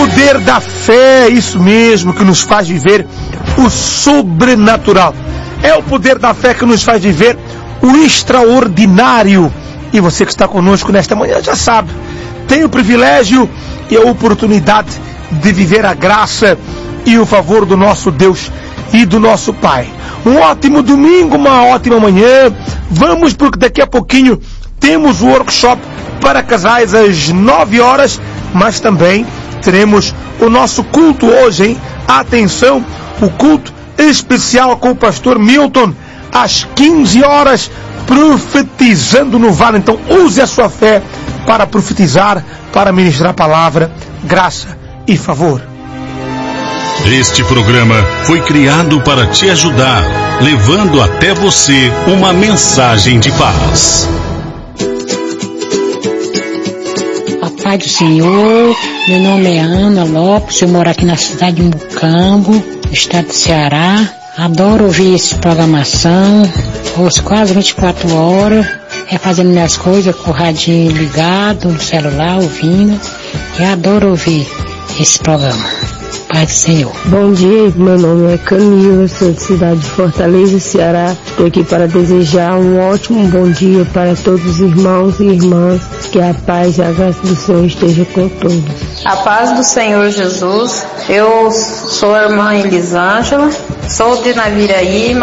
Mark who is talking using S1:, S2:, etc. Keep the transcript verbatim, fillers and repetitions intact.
S1: poder da fé, isso mesmo, que nos faz viver o sobrenatural. É o poder da fé que nos faz viver o extraordinário. E você que está conosco nesta manhã já sabe, tem o privilégio e a oportunidade de viver a graça e o favor do nosso Deus e do nosso Pai. Um ótimo domingo, uma ótima manhã. Vamos, porque daqui a pouquinho temos o workshop para casais às nove horas, mas também teremos o nosso culto hoje, hein? Atenção, o culto especial com o pastor Milton às quinze horas, profetizando no vale. Então use a sua fé para profetizar, para ministrar a palavra, graça e favor.
S2: Este programa foi criado para te ajudar, levando até você uma mensagem de paz.
S3: A paz do Senhor, meu nome é Ana Lopes, eu moro aqui na cidade de Mucambo, no estado do Ceará. Adoro ouvir essa programação, ouço quase vinte e quatro horas, é fazendo minhas coisas com o radinho ligado, no celular, ouvindo, e adoro ouvir esse programa. Pai do Senhor.
S4: Bom dia, meu nome é Camila, sou de cidade de Fortaleza, Ceará. Estou aqui para desejar um ótimo bom dia para todos os irmãos e irmãs, que a paz e a graça do Senhor esteja com todos.
S5: A paz do Senhor Jesus. Eu sou a irmã Elisângela, sou de Naviraí,